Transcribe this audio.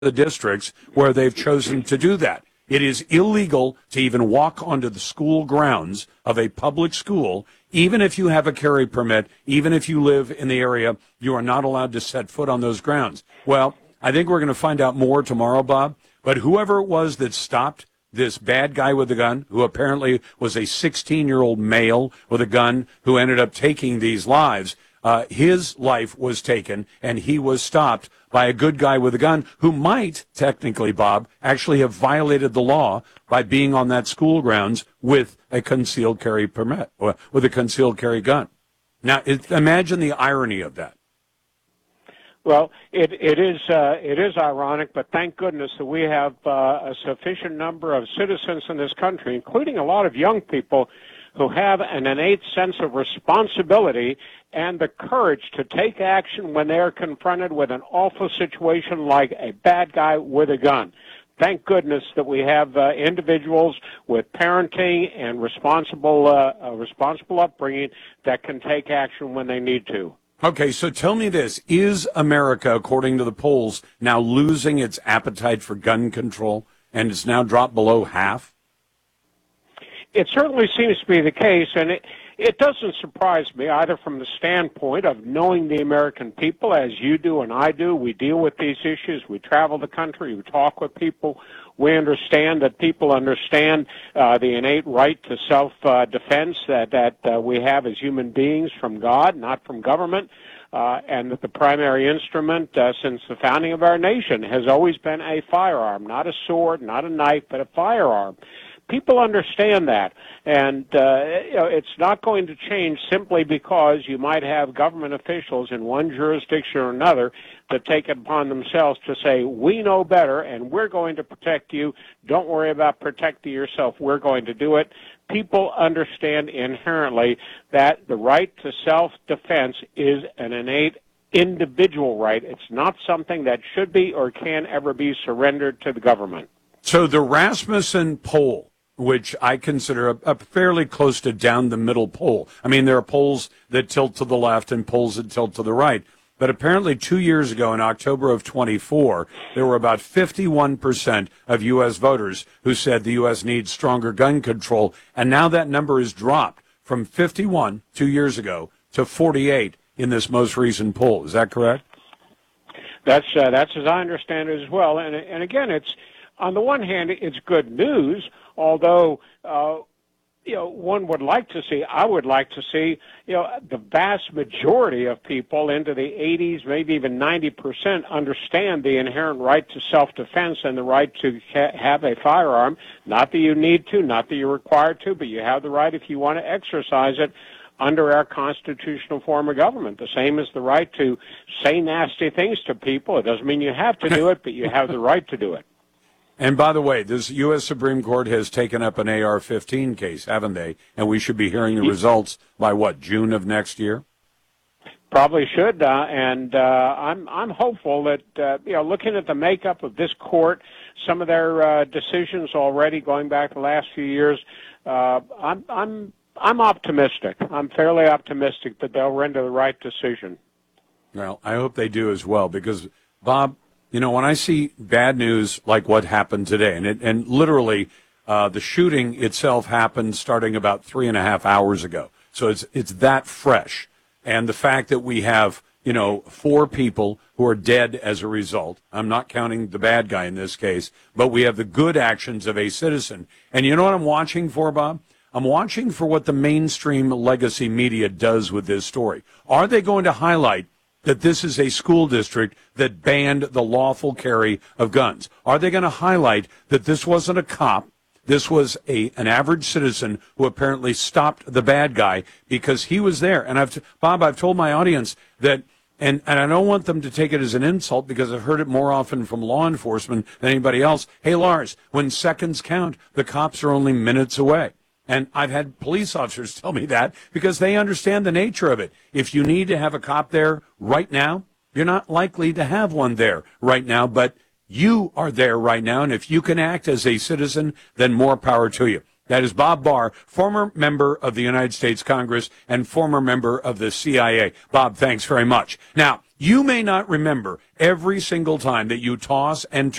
the districts where they've chosen to do that. It is illegal to even walk onto the school grounds of a public school. Even if you have a carry permit, even if you live in the area, you are not allowed to set foot on those grounds. Well, I think we're going to find out more tomorrow, Bob. But whoever it was that stopped this bad guy with a gun, who apparently was a 16-year-old male with a gun who ended up taking these lives, his life was taken, and he was stopped by a good guy with a gun who might, technically, Bob, actually have violated the law by being on that school grounds with a concealed carry permit, or with a concealed carry gun. Now, imagine the irony of that. Well, it is ironic, but thank goodness that we have a sufficient number of citizens in this country, including a lot of young people, who have an innate sense of responsibility and the courage to take action when they are confronted with an awful situation like a bad guy with a gun. Thank goodness that we have individuals with parenting and responsible upbringing that can take action when they need to. Okay, so tell me this. Is America, according to the polls, now losing its appetite for gun control, and it's now dropped below half? It certainly seems to be the case, and it doesn't surprise me either from the standpoint of knowing the American people, as you do and I do. We deal with these issues. We travel the country. We talk with people. We understand that people understand the innate right to self-defense that we have as human beings from God, not from government, and that the primary instrument since the founding of our nation has always been a firearm, not a sword, not a knife, but a firearm. People understand that, and it's not going to change simply because you might have government officials in one jurisdiction or another that take it upon themselves to say, we know better and we're going to protect you. Don't worry about protecting yourself. We're going to do it. People understand inherently that the right to self-defense is an innate individual right. It's not something that should be or can ever be surrendered to the government. So the Rasmussen poll, which I consider a fairly close to down-the-middle poll. I mean, there are polls that tilt to the left and polls that tilt to the right. But apparently 2 years ago, in October of 24, there were about 51% of U.S. voters who said the U.S. needs stronger gun control. And now that number has dropped from 51 2 years ago to 48 in this most recent poll. Is that correct? That's as I understand it as well. And again, it's, on the one hand, it's good news, although, one would like to see, I would like to see, the vast majority of people into the 80s, maybe even 90% understand the inherent right to self-defense and the right to have a firearm. Not that you need to, not that you're required to, but you have the right if you want to exercise it under our constitutional form of government. The same as the right to say nasty things to people. It doesn't mean you have to do it, but you have the right to do it. And by the way, this U.S. Supreme Court has taken up an AR-15 case, haven't they? And we should be hearing the results by, June of next year? Probably should, and I'm hopeful that, looking at the makeup of this court, some of their decisions already going back the last few years, I'm optimistic. I'm fairly optimistic that they'll render the right decision. Well, I hope they do as well, because, Bob, when I see bad news like what happened today, and literally the shooting itself happened starting about 3.5 hours ago, so it's that fresh, and the fact that we have 4 people who are dead as a result. I'm not counting the bad guy in this case, but we have the good actions of a citizen. And you know what I'm watching for, Bob? I'm watching for what the mainstream legacy media does with this story. Are they going to highlight that this is a school district that banned the lawful carry of guns? Are they going to highlight that this wasn't a cop, this was an average citizen who apparently stopped the bad guy because he was there? And Bob, I've told my audience that, and I don't want them to take it as an insult because I've heard it more often from law enforcement than anybody else. Hey, Lars, when seconds count, the cops are only minutes away. And I've had police officers tell me that because they understand the nature of it. If you need to have a cop there right now, you're not likely to have one there right now, but you are there right now. And if you can act as a citizen, then more power to you. That is Bob Barr, former member of the United States Congress and former member of the CIA. Bob, thanks very much. Now, You may not remember every single time that you toss and